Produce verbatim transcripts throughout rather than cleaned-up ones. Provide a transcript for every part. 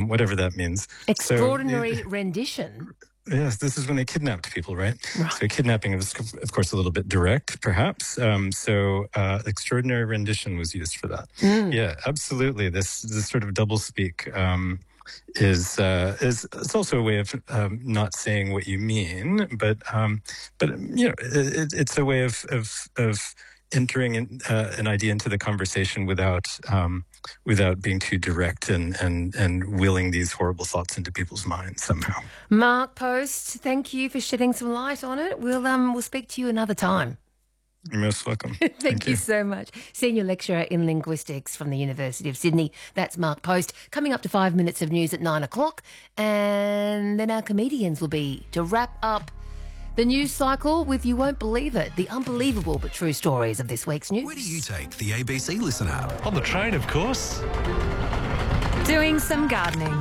um, whatever that means. Extraordinary so, rendition. Yes, this is when they kidnapped people, right? Right. So kidnapping is, of course, a little bit direct, perhaps. Um, so uh, extraordinary rendition was used for that. Mm. Yeah, absolutely. This this sort of double speak um, is uh, is it's also a way of um, not saying what you mean, but um, but you know, it, it's a way of of, of entering in, uh, an idea into the conversation without um, without being too direct and, and, and wheeling these horrible thoughts into people's minds somehow. Mark Post, thank you for shedding some light on it. We'll um we'll speak to you another time. You're most welcome. Thank, Thank you. you so much. Senior Lecturer in Linguistics from the University of Sydney. That's Mark Post. Coming up to five minutes of news at nine o'clock. And then our comedians will be to wrap up the news cycle with, you won't believe it, the unbelievable but true stories of this week's news. Where do you take the A B C Listen app? On the train, of course. Doing some gardening.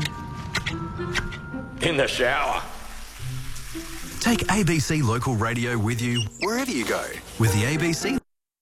In the shower. Take A B C Local Radio with you wherever you go with the A B C.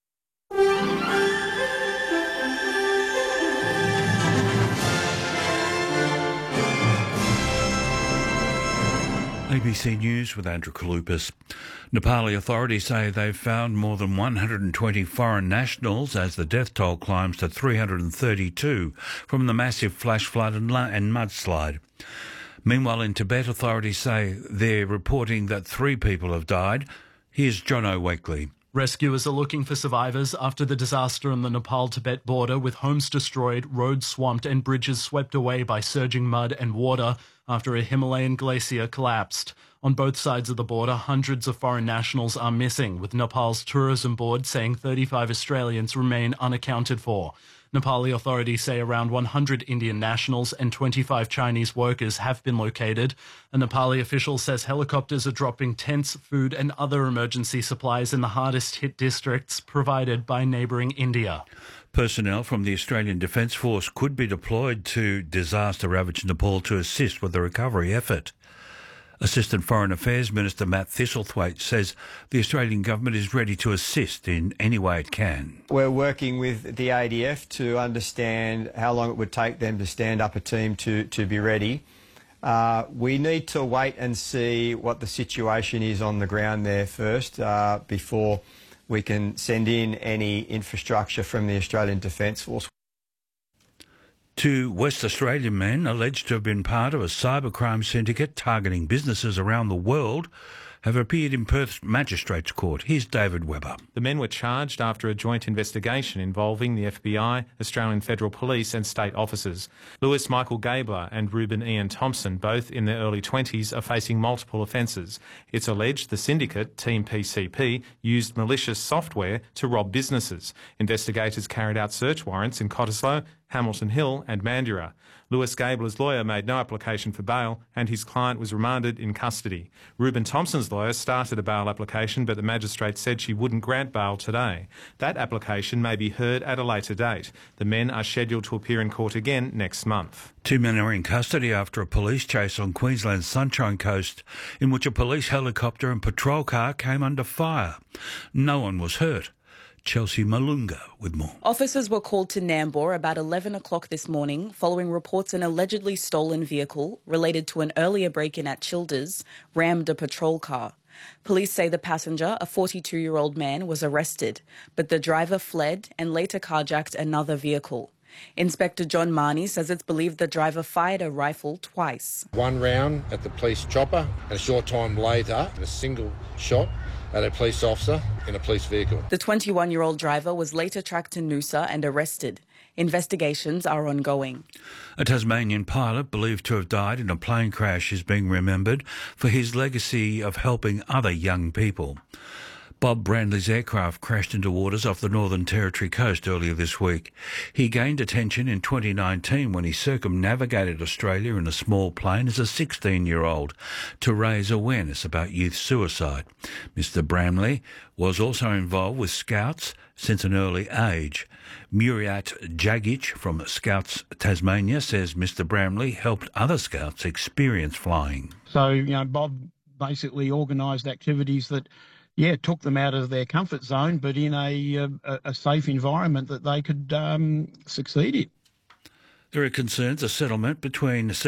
A B C News with Andrew Kalupas. Nepali authorities say they've found more than one hundred twenty foreign nationals as the death toll climbs to three hundred thirty-two from the massive flash flood and, and mudslide. Meanwhile, in Tibet, authorities say they're reporting that three people have died. Here's Jono Wakely. Rescuers are looking for survivors after the disaster on the Nepal-Tibet border, with homes destroyed, roads swamped and bridges swept away by surging mud and water after a Himalayan glacier collapsed. On both sides of the border, hundreds of foreign nationals are missing, with Nepal's tourism board saying thirty-five Australians remain unaccounted for. Nepali authorities say around one hundred Indian nationals and twenty-five Chinese workers have been located. A Nepali official says helicopters are dropping tents, food and other emergency supplies in the hardest hit districts provided by neighbouring India. Personnel from the Australian Defence Force could be deployed to disaster-ravaged Nepal to assist with the recovery effort. Assistant Foreign Affairs Minister Matt Thistlethwaite says the Australian government is ready to assist in any way it can. We're working with the A D F to understand how long it would take them to stand up a team to, to be ready. Uh, we need to wait and see what the situation is on the ground there first uh, before we can send in any infrastructure from the Australian Defence Force. Two West Australian men alleged to have been part of a cybercrime syndicate targeting businesses around the world have appeared in Perth's Magistrates Court. Here's David Webber. The men were charged after a joint investigation involving the F B I, Australian Federal Police and state officers. Lewis Michael Gabler and Reuben Ian Thompson, both in their early twenties, are facing multiple offences. It's alleged the syndicate, Team P C P, used malicious software to rob businesses. Investigators carried out search warrants in Cottesloe, Hamilton Hill and Mandurah. Lewis Gabler's lawyer made no application for bail and his client was remanded in custody. Reuben Thompson's lawyer started a bail application, but the magistrate said she wouldn't grant bail today. That application may be heard at a later date. The men are scheduled to appear in court again next month. Two men are in custody after a police chase on Queensland's Sunshine Coast in which a police helicopter and patrol car came under fire. No one was hurt. Chelsea Malunga with more. Officers were called to Nambour about eleven o'clock this morning following reports an allegedly stolen vehicle related to an earlier break-in at Childers rammed a patrol car. Police say the passenger, a forty-two-year-old man, was arrested, but the driver fled and later carjacked another vehicle. Inspector John Marnie says it's believed the driver fired a rifle twice. One round at the police chopper and a short time later, a single shot at a police officer in a police vehicle. The twenty-one-year-old driver was later tracked to Noosa and arrested. Investigations are ongoing. A Tasmanian pilot believed to have died in a plane crash is being remembered for his legacy of helping other young people. Bob Brandley's aircraft crashed into waters off the Northern Territory coast earlier this week. He gained attention in twenty nineteen when he circumnavigated Australia in a small plane as a sixteen-year-old to raise awareness about youth suicide. Mister Bramley was also involved with Scouts since an early age. Muriat Jagic from Scouts Tasmania says Mister Bramley helped other Scouts experience flying. So, you know, Bob basically organised activities that Yeah, took them out of their comfort zone, but in a, a, a safe environment that they could um, succeed in. There are concerns a settlement between